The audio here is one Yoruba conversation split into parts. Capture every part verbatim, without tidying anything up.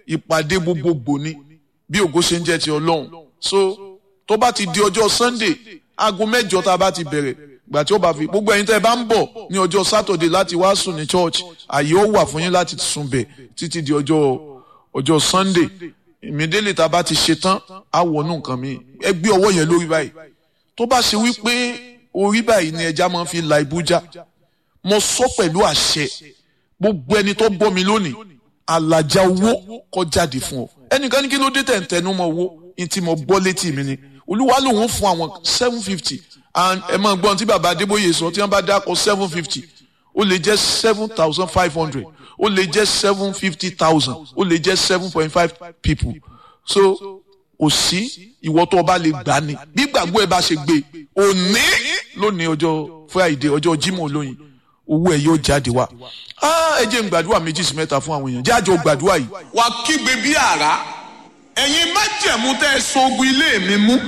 ìpàdé gbogbogbò ni bí ògo ṣe ń jẹ́ ti Ọlọ́run. So tó bá ti di ọjọ́ Sunday aago mẹ́jọ tá a bá ti bẹ̀rẹ̀ gbà tí ó bá fi gbogbo ẹ̀yin tẹ́ ẹ bá ń bọ̀ ní ọjọ́ Saturday láti wá sùn ní church àyè ó wà fún yín láti sùn bẹ̀ títí di ọjọ́ ọjọ́ Sunday immediately tá a bá ti ṣe tán á wọnú nǹkan mi ẹ gbé ọwọ́ yẹn lórí báyìí tó bá ṣe wípé orí báyìí ni ẹja máa ń fi la ibújá mo sọ pẹ̀lú àṣẹ gbogbo ẹni tó gbọ́ mi lónìí àlàjá owó kó jáde fún ọ ẹnìkan ní kí ló dé tẹ̀ ń tẹnu mọ́ owó ní tí mo gbọ́ létí mi ni Olúwa lòun fún àwọn seven fifty and ẹ máa gbọ́n tí bàbá Adébóyè sọ tí wọ́n bá dákọ̀ seven fifty ó lè jẹ́ seven thousand five hundred ó lè jẹ́ seven fifty thousand ó lè jẹ́ seven point five people so kò sí ìwọ tó o bá lè gbà ní bí gbàgbọ́ ẹ bá ṣe gbé òní lónìí ọjọ́ Friday ọjọ́ Jímọ̀ olóyin owó ẹ yóò jáde wá ẹ jẹ́ n gbàdúrà méjì sí mẹ́ta fún àwọn èèyàn jájọ gbàdúrà yìí. wà á kígbe bí àrá ẹ̀yin májẹ̀mú tẹ́ ẹ sogun ilé mi mú.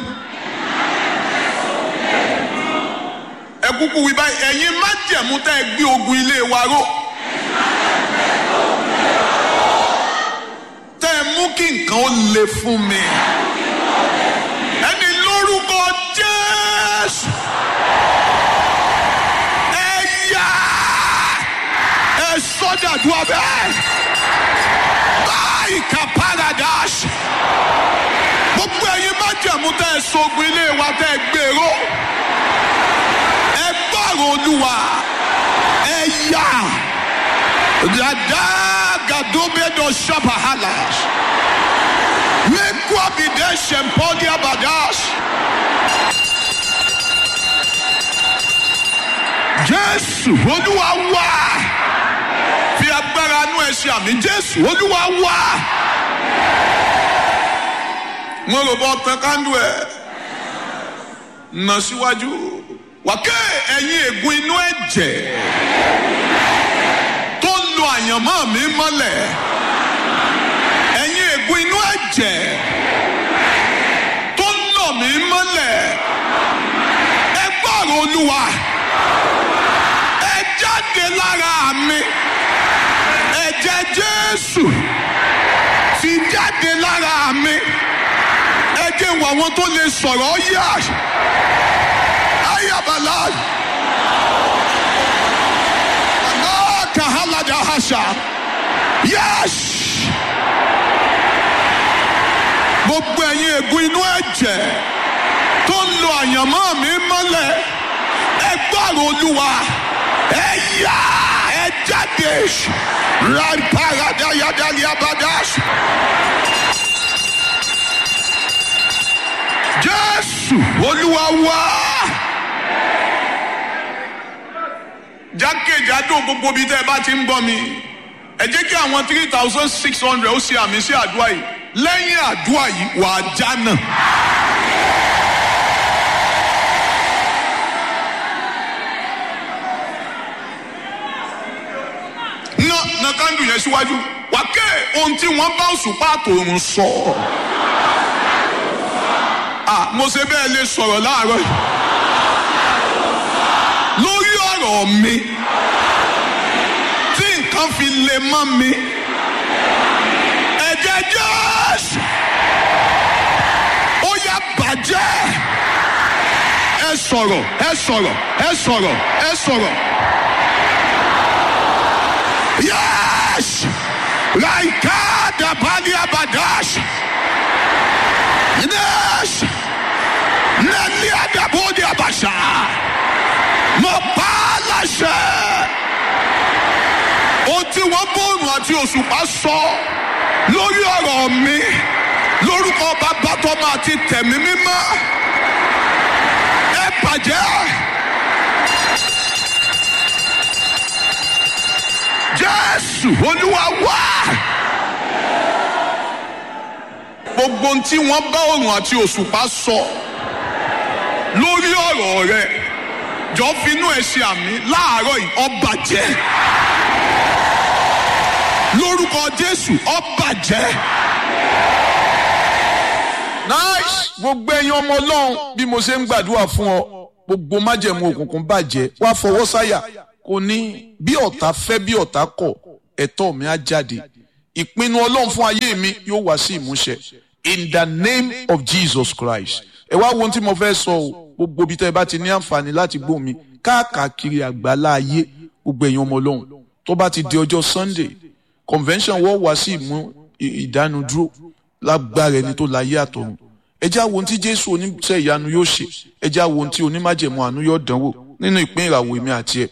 ẹ kúkú wí báyìí ẹ̀yin májẹ̀mú tẹ́ ẹ gbé ogun ilé wa ró. tẹ́ ẹ mú kí nǹkan ó le fún mi. ẹni lórúkọ Jésù. ẹ yá ẹ sọ́dàdúrà bẹ́ẹ̀. báyìí ká paradise. gbogbo ẹ̀yin májẹ̀mú tẹ́ ẹ sogun ilé wa tẹ́ ẹ gbèrò. ẹ gbọ́rọ̀ Olúwa ẹ yá. dada gadobedo shabahalas. mekwa bide shempodia badas. Jésù Olúwa wá. fi agbára inú ẹ ṣe àmì Jésù Olúwa wá. wọ́n rò bọ́ tán kándú ẹ̀ nà síwájú wàkẹ́ ẹ̀yin ègún inú ẹ̀jẹ̀ tó ń lo àyànmọ́ mi mọ́lẹ̀ ẹ̀yin ègún inú ẹ̀jẹ̀ tó ń lọ mi mọ́lẹ̀ ẹ gbọ́rọ̀ Olúwa ẹ jáde lára mi ẹ̀jẹ̀ Jésù ti jáde lára mi ẹ jẹ́ wọ àwọn tó lè sọ̀rọ̀ yá ayabala kahalada hasha yes gbogbo ẹ̀yin ègún inú ẹ̀jẹ̀ tó ń lo àyànmọ́ mi mọ́lẹ̀ ẹ gbọ́rọ̀ Olúwa ẹ yá ẹ jáde ráparada yadaliabadas. Jésù Olúwa wá. jákèjádò gbogbo bíi tẹ́ ẹ bá ti ń gbọ́ mi ẹ jẹ́ kí àwọn three thousand six hundred ó ṣe àmì sí àdúrà yìí lẹ́yìn àdúrà yìí wà á jánà. ná ná kándù yẹn síwájú wà ké ohun tí wọ́n bá òṣùpá àtòrùn sọ. ah mo ṣe bẹ́ẹ̀ lè sọ̀rọ̀ láàárọ̀ yìí lórí ọ̀rọ̀ mi tí nǹkan fi lè mọ́ mi ẹ̀jẹ̀ Jésù ó yá bàjẹ́ ẹ sọ̀rọ̀ ẹ sọ̀rọ̀ ẹ sọ̀rọ̀ ẹ sọ̀rọ̀ yes laika dabali abadash yes nani adabodi abasha. Mo pa á láṣẹ. Ohun tí wọ́n bóòrùn àti òṣùpá sọ lórí ọ̀rọ̀ mi lórúkọ Bàbá tọ́mọ àti tẹ̀mí mímọ́ ẹ bàjẹ́. Jésù Olúwa wá. Gbogbo ohun tí wọ́n bá òòrùn àti òṣùpá sọ lórí ọ̀rọ̀ rẹ jọ finú ẹ ṣe àmì láàárọ̀ yìí ó bàjẹ́ lórúkọ Jésù ó bàjẹ́. nice gbogbo ẹ̀yin ọmọ Ọlọ́run bí mo ṣe ń gbàdúrà fún ọ gbogbo májẹ̀mú òkùnkùn bàjẹ́ wá fọwọ́ sáyà kò ní bí ọ̀tá fẹ́ bí ọ̀tá kọ̀ ẹ̀tọ́ mi á jáde ìpinnu ọlọ́run fún ayé mi yóò wá sí ìmúṣẹ in the name of Jesus Christ. ẹ wá wo ohun tí mo fẹ́ sọ o, gbogbo ibi tẹ́ ẹ bá ti ní àǹfààní láti gbọ́ mi káàkiri àgbálá ayé, gbogbo èèyàn ọmọ ọlọ́run, tó bá ti di ọjọ́ Sunday convention wọ́n wá sí ìmú ìdánudúró lágbára ẹni tó láyé àtọ̀run. ẹ jẹ́ àwọn tí Jésù oníṣẹ́ ìyanu yóò ṣe, ẹ jẹ́ àwọn tí onímájẹ̀mú àánú yóò dánwò nínú ìpín ìràwọ̀ èmi àti ẹ̀.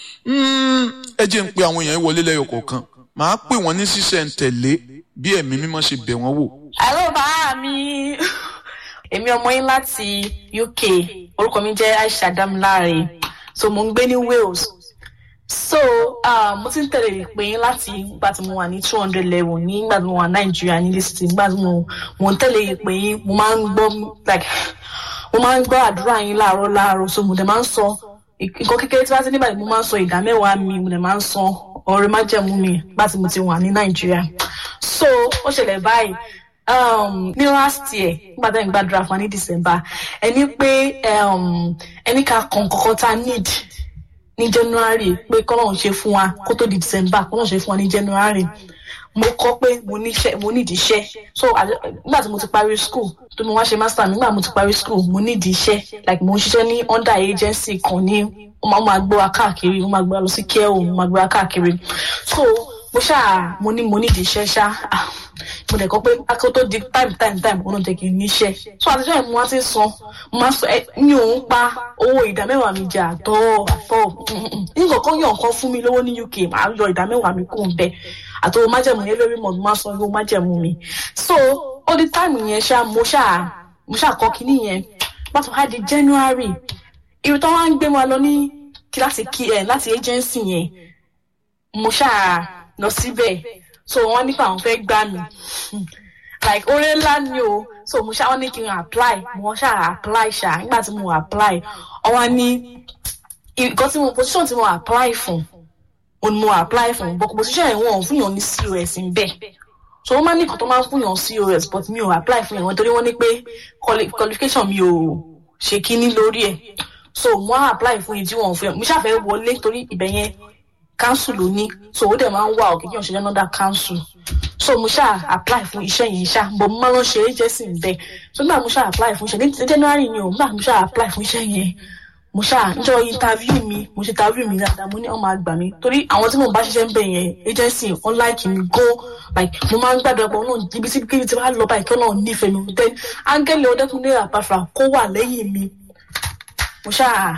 ẹ jẹ́ ń pe àwọn èèyàn wọlé lẹ́yọ kọ̀ọ̀kan, màá pè wọ́n ní sísẹ̀ǹtẹ̀lé bí ẹ̀mí mímọ́ ṣe bẹ̀ wọ́n wò. Hello bàá mi, èmi ọmọ yín láti U K, orúkọ mi jẹ́ Aisha Damilare, so mo ń gbé ní Wales. So uh, mo ti ń tẹ̀lé ìpè yín láti ìgbà tí mo wà ní two hundred level ní ìgbà tí mo wà Nàìjíríà ní listing. Ìgbà tí mo mo ń tẹ̀lé ìpè yín, mo máa ń gbọ́ like mo máa ń gbọ́ àdúrà yín láàárọ̀ láàárọ̀, so mo dẹ̀ máa ń sọ nǹkan kékeré tí wọ́n ti nígbà tí mo máa ń sọ ìdá mẹ́wàá mi, mo dẹ̀ máa ń sọ ọrẹ májẹ̀mú mi nígbà tí mo ti wà ní Nàìjíríà. So ó ṣẹlẹ̀ báyìí um ní last year nígbà tí mo gbàdúrà fún wa ní December, ẹni pé um ẹni ká kàn kọ́kọ́ tá need ní January pé kọ́lọ́run ṣe fún wa kó tó di December, kọ́lọ́run ṣe fún wa ní January. Mo kọ pé mo ní iṣẹ́, mo nídìí iṣẹ́. So nígbà tí mo ti parí school, tó mo wá ṣe master nígbà mo ti parí school, mo nídìí iṣẹ́, like mo ń ṣiṣẹ́ ní under agency kan ní ó máa máa gbé wa káàkiri, ó máa gbé wa lọ sí care home, ó máa gbé wa káàkiri. So mo ṣáà mo ní mo nídìí iṣẹ́ ṣá, mo dẹ̀ kọ́ pé akọ́ tó di time time time ó náà jẹ́ kí n níṣẹ́. So àtijọ́ ẹ̀ mo wá ti san, mo máa sọ ẹ ní òun pa owó ìdá mẹ́wàá mi jẹ àtọ́ àtọ́ nǹkan kan yàn kan fún mi lówó ní U K, màá yọ ìdá mẹ́wàá mi kó ń bẹ àtọ́ májẹ̀mú yẹn lórí mọ̀ máa san owó májẹ̀mú mi. So all the time yẹn ṣá mo ṣáà mo ṣáà kọ́ kíní yẹn pàtó á di January, irú tó wá ń gbé wa lọ ní kíláàsì kí ẹ láti agency yẹn, mo ṣáà lọ síbẹ̀. So wọ́n nípa àwọn fẹ́ gbà mí like oore ńlá ni o. So mo ṣáà wọ́n ní kí n apply, mo ṣáà apply ṣáà. Nígbà tí mo apply ọwọ́ ní nǹkan tí mo position tí mo apply fún òun mo apply fún, but position yẹn wọ́n fún yàn ní C O S ń bẹ̀. So wọ́n máa ní nǹkan tó máa ń fún yàn C O S, but mi ò apply fún yàn torí wọ́n ní pé qualification mi ò ṣe kíní lórí ẹ̀. So mo apply fún ìdí wọn fún yàn, mo ṣàfẹ́ wọlé torí ibẹ̀ yẹn council ló ní, so ó dẹ̀ máa ń wà òkè kí wọ́n ṣe jẹ́ another council. So mo ṣáà apply fún iṣẹ́ yẹn ṣá, but mo máa ń ṣe agency ń bẹ̀. So nígbà mo ṣáà apply fún iṣẹ́ ní January ni o, nígbà mo ṣáà apply fún iṣẹ́ yẹn, mo ṣáà níjọ́ interview mi, mo ṣe interview mi dáadáa, mo ní ọmọ àgbà mi torí àwọn tí mo bá ṣiṣẹ́ ń bẹ̀ yẹn agency wọ́n like mi go, like mo máa ń gbàdúrà pé ọlọ́run ibi tí kíbi tí wàá lọ báyìí kí ọlọ́run nífẹ̀ẹ́ mi, then áńgẹ́lì Ọdẹ́kúnlé Àpàfà kó wà lẹ́yìn mi. Mo ṣáà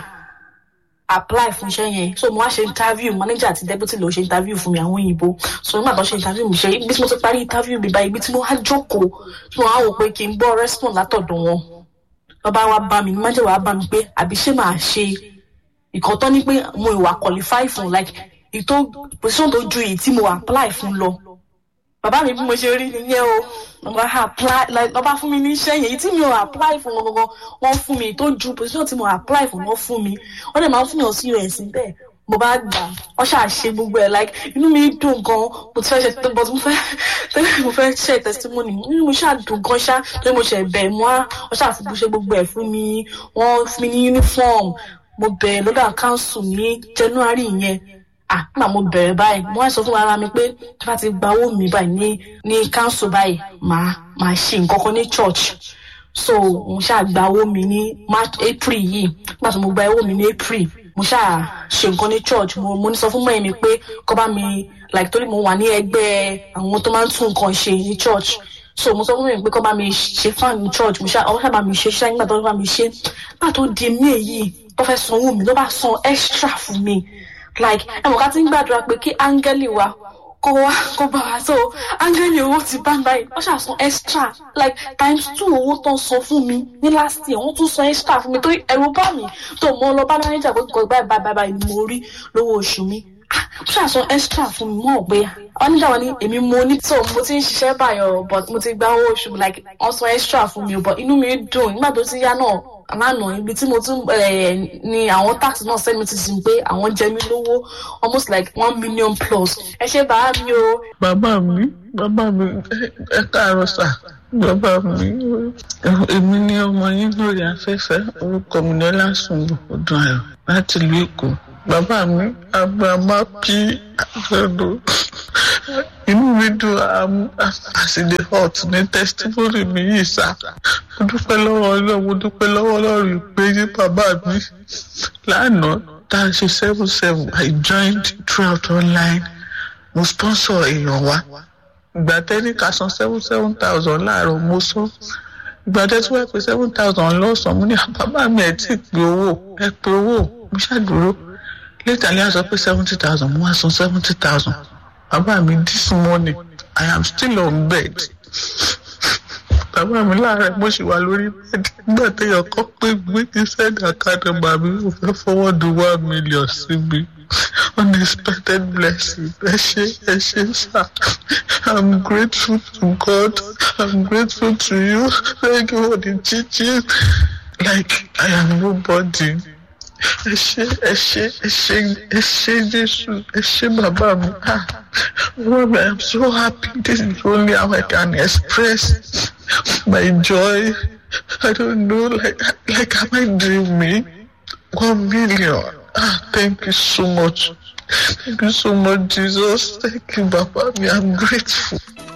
apply fún iṣẹ́ yẹn, so mo wá ṣe interview, manager àti deputy ló ṣe interview fún mi, àwọn òyìnbó. So nígbà tó ṣe interview mi ṣe ibi tí mo ti parí interview mi báyìí, ibi tí mo wá jókòó tí mo wá wò pé kí n gbọ́ response látọ̀dọ̀ wọn, lọ́ba wa bá mi, manager wa bá mi pé àbí ṣé màá ṣe ìkan tó ní pé mo ìwà qualify fún, like ìtò position tó ju èyí tí mo apply fún lọ. Bàbá mi bí mo ṣe rí nìyẹn o, lọ́ba apply like lọ́ba fún mi ní iṣẹ́ yẹn, èyí tí mi ò apply fún gangan wọ́n fún mi, tó ju position tí mo apply fún wọ́n fún mi. Wọ́n dẹ̀ máa ń fún yàn C O S bẹ́ẹ̀, mo bá gbà wọ́n ṣáà ṣe gbogbo ẹ̀, like inú mi dùn gan, mo ti fẹ́ ṣe but mo fẹ́ mo fẹ́ ṣe testimony, inú mi ṣáà dùn gan ṣá torí mo ṣe bẹ̀ mọ́, wọ́n ṣáà fi ṣe gbogbo ẹ̀ fún mi, wọ́n fún mi ní uniform, mo bẹ̀ lọ́dọ̀ council ní January yẹn. Ah, nígbà mo bẹ̀rẹ̀ báyìí, mo wá sọ fún ara mi pé tí bá ti gba owó mi báyìí ní ní council báyìí, màá màá ṣe nǹkan kan ní church. So mo ṣáà gba owó mi ní March April yìí, nígbà tí mo gba owó mi ní April, mo ṣáà ṣe nǹkan ní church. Mo mo ní sọ fún mọ́ mi pé kó bá mi like torí mo wà ní ẹgbẹ́ àwọn tó máa ń tún nǹkan ṣe ní church. So mo sọ fún mi pé kó bá mi ṣe fan ní church, mo ṣáà ọ ṣáà bá mi ṣe ṣáà nígbà tó bá mi ṣe. Nígbà tó di mí èyí, tó fẹ́ san owó mi, ló bá san extra fún mi. Like ẹ mọ̀ ká ti ń gbàdúrà pé kí áńgẹ́lì wa kó wá kó bá wa, so áńgẹ́lì owó ti bá ń báyìí wọ́n ṣàṣàn extra like times two owó tó ń san fún mi ní last year, wọ́n tún san extra fún mi torí ẹ̀rù bá mi tó mọ́ lọ bá manager pé kò báyìí báyìí báyìí ni mo rí lówó oṣù mi. Wọ́n ṣàṣàn extra fún mi mọ́ ọ̀gbẹ́ manager wọn ni èmi mo ní, so mo ti ń ṣiṣẹ́ báyọ̀ but mo ti gba owó oṣù like wọ́n san extra fún mi, but inú mi dùn nígbà tó ti yá náà lánàá ibi tí mo tún ní àwọn tax náà send me ti sin pé àwọn jẹ mí lówó almost like one million plus. Ẹ ṣé bàá mi o. Bàbá mi bàbá mi ẹ káàárọ̀ sà. Bàbá mi èmi ni ọmọ yín lórí afẹ́fẹ́, orúkọ mi ní Ọlásùnbọ̀ Odùayọ̀ láti ìlú Èkó. bàbá mi àgbàmá pí àgbàdo inú mi dùn àṣìlè hot ní testimony mi yìí sá. Mo dúpẹ́ lọ́wọ́ Ọlọ́run, mo dúpẹ́ lọ́wọ́ Ọlọ́run pé ní bàbá mi lánàá tá a ṣe seven seven I joined throughout online. Mo sponsor èèyàn wa. Ìgbà tẹ́ni ká san seven seven thousand láàárọ̀ mo sọ. Ìgbà tẹ́ tí wọ́n pè seven thousand lọ́sàn-án mo ní bàbá mi ẹ̀ tí ì pé owó ẹ pé owó mo ṣàdúró. Later ní a sọ pé seventy thousand mo wá san seventy thousand. Bàbá mi this morning I am still on bed. Bàbá mi láàárẹ̀ mo ṣì wà lórí bẹ́ẹ̀dì nígbà téèyàn kọ́ pé gbé ní send account number mi mo fẹ́ forward one million sí mi. Unexpected blessing. Ẹ ṣé, ẹ ṣé sá. I'm grateful to God. I'm grateful to you. Thank you for the teaching. Like I am nobody. Ẹ ṣé, ẹ ṣé, ẹ ṣé, ẹ ṣé Jésù, ẹ ṣé bàbá mi. Ah, Lord, I am so happy. This is only how I can express my joy. I don't know, like, like am I dreaming? One million. Ah, thank you so much. Thank you so much, Jesus. Thank you, Baba. I'm grateful.